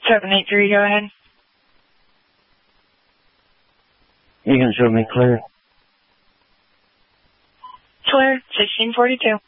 783, go ahead. You can show me clear. Clear, 1642.